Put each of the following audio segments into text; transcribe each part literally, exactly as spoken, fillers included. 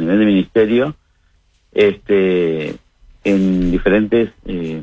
nivel de ministerio, este, en diferentes eh,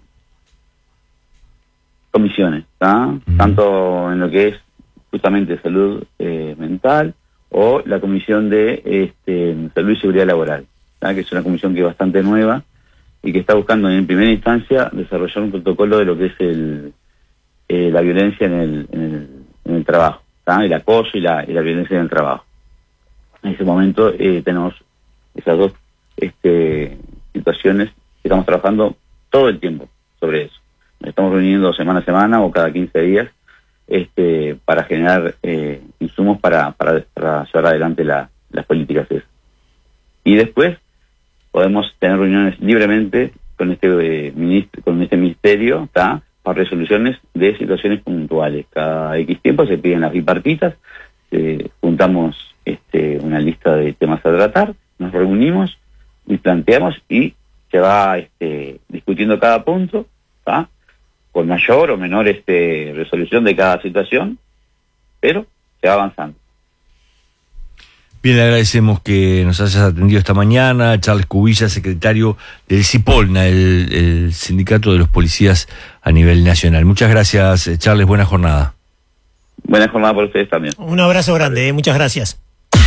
comisiones, ¿tá? Uh-huh. Tanto en lo que es justamente salud eh, mental o la comisión de este, salud y seguridad laboral, ¿tá? Que es una comisión que es bastante nueva y que está buscando en primera instancia desarrollar un protocolo de lo que es el eh, la violencia en el, en el, en el trabajo, ¿tá? El acoso y la, y la violencia en el trabajo. En ese momento eh, tenemos esas dos este, situaciones que estamos trabajando todo el tiempo sobre eso. Nos estamos reuniendo semana a semana o cada quince días este, para generar eh, insumos para, para, para llevar adelante la, las políticas esas. Y después podemos tener reuniones libremente con este eh, ministro, con este ministerio, ¿tá? Para resoluciones de situaciones puntuales. Cada X tiempo se piden las bipartitas, eh, juntamos este, una lista de temas a tratar, nos reunimos y planteamos y se va este, discutiendo cada punto, ¿tá? Con mayor o menor este, resolución de cada situación, pero se va avanzando. Bien, le agradecemos que nos hayas atendido esta mañana. Charles Cubilla, secretario del CIPOLNA, el, el Sindicato de los Policías a nivel nacional. Muchas gracias, Charles, buena jornada. Buena jornada para ustedes también. Un abrazo grande, eh, muchas gracias.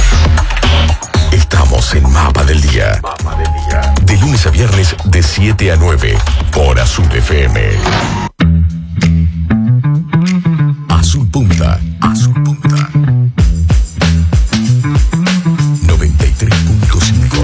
Estamos en Mapa del Día. Mapa del Día. De lunes a viernes de siete a nueve por Azul F M. Azul Punta. Azul Punta. noventa y tres punto cinco.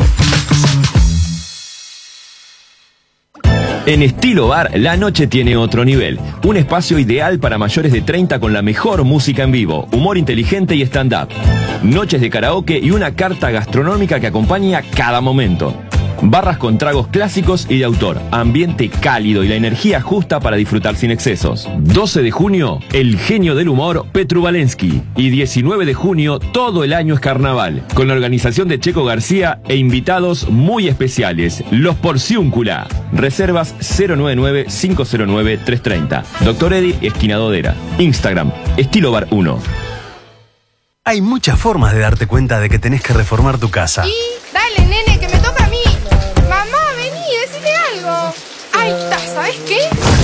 En Estilo Bar, la noche tiene otro nivel. Un espacio ideal para mayores de treinta con la mejor música en vivo, humor inteligente y stand-up. Noches de karaoke y una carta gastronómica que acompaña cada momento. Barras con tragos clásicos y de autor, ambiente cálido y la energía justa para disfrutar sin excesos. doce de junio, el genio del humor, Petru Valensky. Y diecinueve de junio, todo el año es carnaval, con la organización de Checo García e invitados muy especiales, los Porciúncula. Reservas cero nueve nueve, cinco cero nueve, tres tres cero. Doctor Eddie, esquina Dodera. Instagram, Estilo Bar uno. Hay muchas formas de darte cuenta de que tenés que reformar tu casa. Y dale, nene, que me toca a mí. Mamá, vení, decime algo. Ahí está, ¿sabes qué?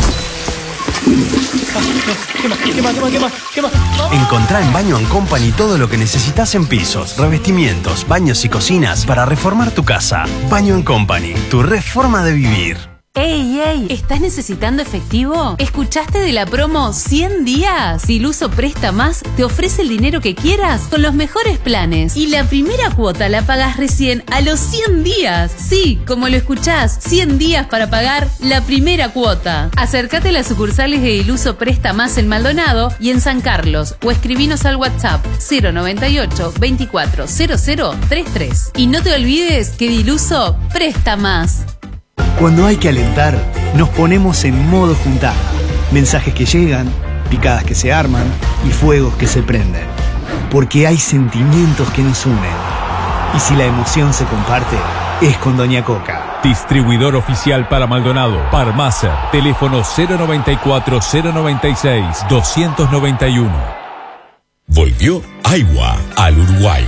¿Qué más? ¿Qué más? ¿Qué más? ¿Qué más? ¿Qué más? Encontrá en Baño and Company todo lo que necesitas en pisos, revestimientos, baños y cocinas para reformar tu casa. Baño and Company, tu reforma de vivir. ¡Ey, ey! ¿Estás necesitando efectivo? ¿Escuchaste de la promo cien días? Si Diluso Presta Más te ofrece el dinero que quieras con los mejores planes. Y la primera cuota la pagas recién a los cien días. Sí, como lo escuchás, cien días para pagar la primera cuota. Acércate a las sucursales de Diluso Presta Más en Maldonado y en San Carlos o escribinos al WhatsApp cero noventa y ocho, veinticuatro, cero cero, treinta y tres. Y no te olvides que Diluso Presta Más. Cuando hay que alentar, nos ponemos en modo juntada. Mensajes que llegan, picadas que se arman y fuegos que se prenden. Porque hay sentimientos que nos unen. Y si la emoción se comparte, es con Doña Coca. Distribuidor oficial para Maldonado. Parmacer. Teléfono cero noventa y cuatro, cero noventa y seis, doscientos noventa y uno. Volvió Aiwa al Uruguay.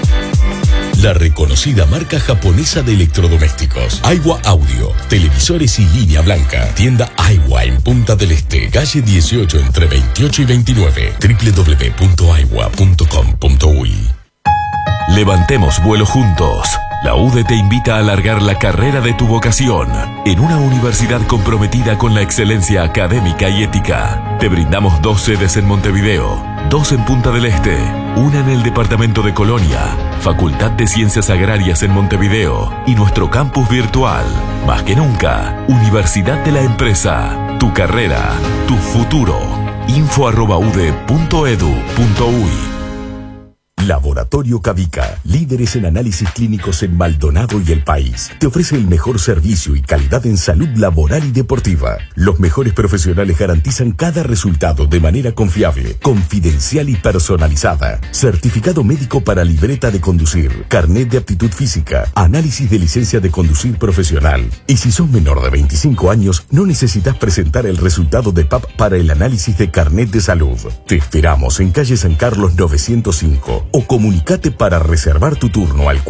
La reconocida marca japonesa de electrodomésticos. Aiwa Audio, televisores y línea blanca. Tienda Aiwa en Punta del Este, calle dieciocho entre veintiocho y veintinueve. doble u doble u doble u punto aiwa punto com punto uy. Levantemos vuelo juntos. La U D E te invita a alargar la carrera de tu vocación en una universidad comprometida con la excelencia académica y ética. Te brindamos dos sedes en Montevideo, dos en Punta del Este, una en el departamento de Colonia, Facultad de Ciencias Agrarias en Montevideo y nuestro campus virtual. Más que nunca, Universidad de la Empresa. Tu carrera, tu futuro. info arroba ude punto edu punto uy. Laboratorio Cavica, líderes en análisis clínicos en Maldonado y el país. Te ofrece el mejor servicio y calidad en salud laboral y deportiva. Los mejores profesionales garantizan cada resultado de manera confiable, confidencial y personalizada. Certificado médico para libreta de conducir, carnet de aptitud física, análisis de licencia de conducir profesional. Y si sos menor de veinticinco años, no necesitas presentar el resultado de P A P para el análisis de carnet de salud. Te esperamos en calle San Carlos novecientos cinco o comunicate para reservar tu turno al